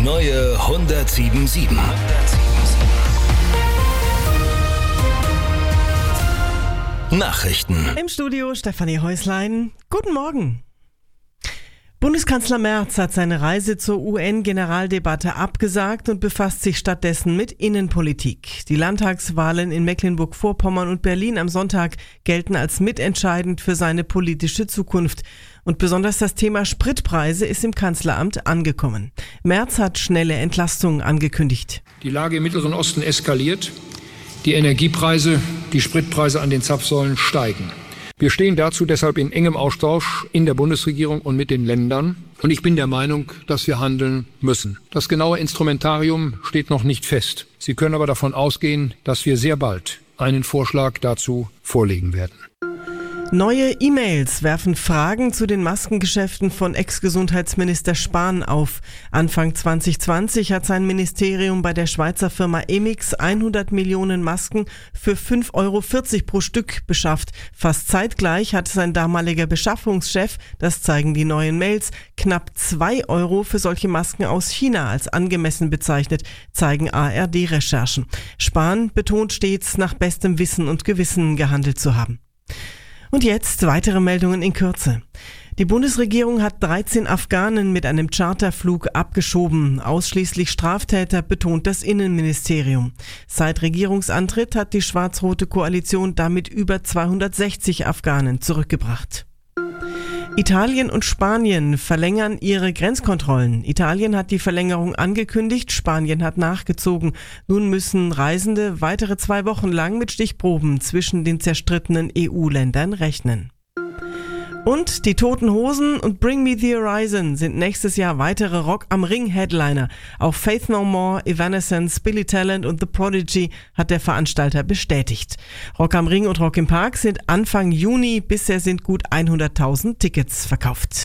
neue 107.7. Nachrichten. Im Studio Stefanie Häuslein. Guten Morgen. Bundeskanzler Merz hat seine Reise zur UN-Generaldebatte abgesagt und befasst sich stattdessen mit Innenpolitik. Die Landtagswahlen in Mecklenburg-Vorpommern und Berlin am Sonntag gelten als mitentscheidend für seine politische Zukunft. Und besonders das Thema Spritpreise ist im Kanzleramt angekommen. Merz hat schnelle Entlastungen angekündigt. Die Lage im Mittleren Osten eskaliert. Die Energiepreise, die Spritpreise an den Zapfsäulen steigen. Wir stehen dazu deshalb in engem Austausch in der Bundesregierung und mit den Ländern. Und ich bin der Meinung, dass wir handeln müssen. Das genaue Instrumentarium steht noch nicht fest. Sie können aber davon ausgehen, dass wir sehr bald einen Vorschlag dazu vorlegen werden. Neue E-Mails werfen Fragen zu den Maskengeschäften von Ex-Gesundheitsminister Spahn auf. Anfang 2020 hat sein Ministerium bei der Schweizer Firma Emix 100 Millionen Masken für 5,40 Euro pro Stück beschafft. Fast zeitgleich hat sein damaliger Beschaffungschef, das zeigen die neuen Mails, knapp 2 Euro für solche Masken aus China als angemessen bezeichnet, zeigen ARD-Recherchen. Spahn betont stets, nach bestem Wissen und Gewissen gehandelt zu haben. Und jetzt weitere Meldungen in Kürze. Die Bundesregierung hat 13 Afghanen mit einem Charterflug abgeschoben. Ausschließlich Straftäter, betont das Innenministerium. Seit Regierungsantritt hat die schwarz-rote Koalition damit über 260 Afghanen zurückgebracht. Italien und Spanien verlängern ihre Grenzkontrollen. Italien hat die Verlängerung angekündigt, Spanien hat nachgezogen. Nun müssen Reisende weitere 2 Wochen lang mit Stichproben zwischen den zerstrittenen EU-Ländern rechnen. Und die Toten Hosen und Bring Me the Horizon sind nächstes Jahr weitere Rock am Ring-Headliner. Auch Faith No More, Evanescence, Billy Talent und The Prodigy hat der Veranstalter bestätigt. Rock am Ring und Rock im Park sind Anfang Juni. Bisher sind gut 100.000 Tickets verkauft.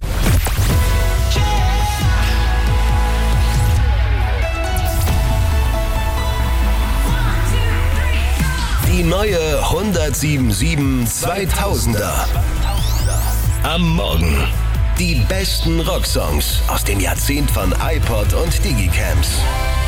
Die neue 107.7 2000er. Am Morgen. Die besten Rocksongs aus dem Jahrzehnt von iPod und Digicams.